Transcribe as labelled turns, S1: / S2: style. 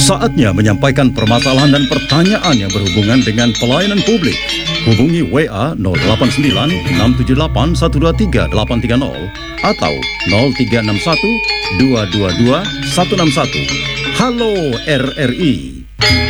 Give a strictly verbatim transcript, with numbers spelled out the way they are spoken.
S1: Saatnya menyampaikan permasalahan dan pertanyaan yang berhubungan dengan pelayanan publik. Hubungi W A nol delapan sembilan enam tujuh delapan satu dua tiga delapan tiga nol atau nol tiga enam satu dua dua dua satu enam satu. Halo R R I.